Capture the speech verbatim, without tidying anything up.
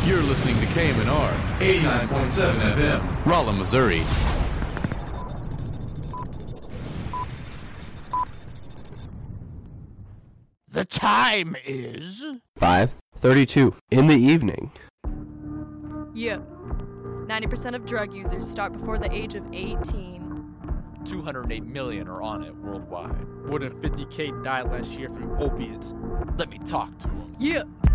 You're listening to K M N R eighty-nine point seven F M, Rolla, Missouri. The time is five thirty-two in the evening. Yep. ninety percent of drug users start before the age of eighteen. two hundred eight million are on it worldwide. More than fifty K died last year from opiates. Let me talk to him. Yeah.